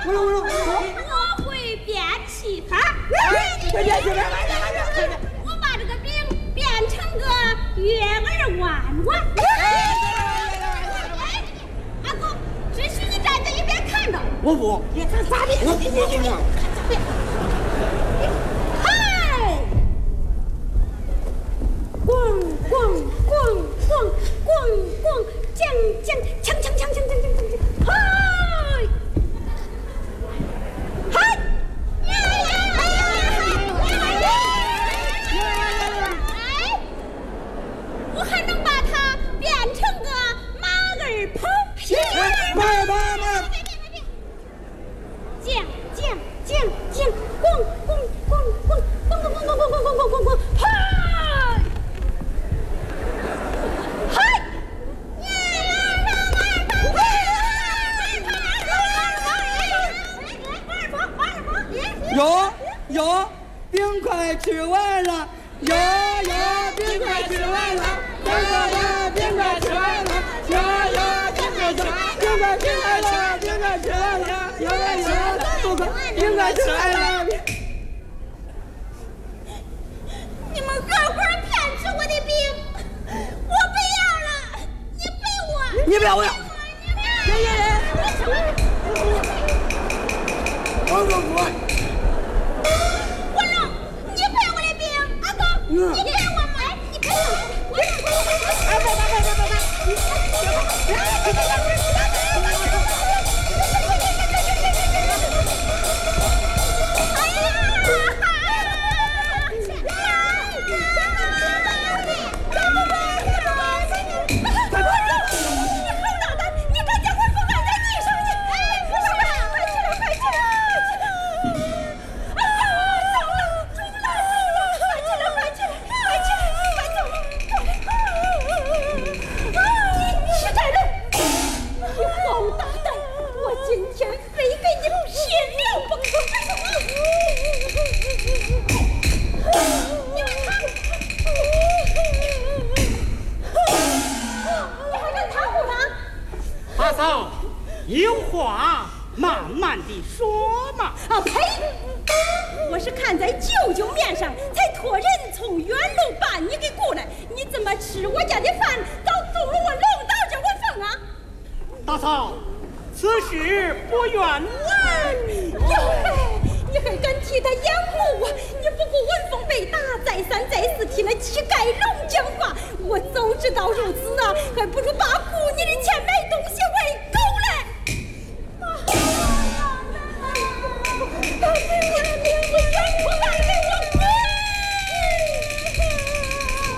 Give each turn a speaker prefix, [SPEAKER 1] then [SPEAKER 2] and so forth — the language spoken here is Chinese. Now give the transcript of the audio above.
[SPEAKER 1] 我会变戏法。我把这个饼变成个月儿弯弯。阿公，只许你站在一边看着。
[SPEAKER 2] 我不，
[SPEAKER 1] 别看咋的？嗨！咣咣咣咣咣咣，锵锵锵锵锵锵锵锵锵！嗨！嗨！我还能把它变成个马儿跑屁！锵锵锵锵，咣咣咣咣咣咣咣咣咣咣咣咣咣咣，嗨！嗨！
[SPEAKER 2] 有，冰快吃完了，有，冰快吃完了，冰快吃完了，有，冰快吃完了，冰快吃完了，冰快吃完了，冰快吃完了。
[SPEAKER 1] 你们合伙骗吃我的饼，我不要了，你赔我！
[SPEAKER 2] 你不要我要。
[SPEAKER 1] 我让你赔我的饼，阿公，你赔我吗？你赔我！
[SPEAKER 3] 有话慢慢地说嘛。
[SPEAKER 1] 啊呸！我是看在舅舅面上，才托人从远路把你给雇来。你怎么吃我家的饭，倒动了我龙道这我凤啊！
[SPEAKER 3] 大嫂，此事不怨文。
[SPEAKER 1] 你还敢替他掩护我？你不顾文风被打，再三再四替那乞丐龙讲话。我早知道如此啊，还不如把雇你的钱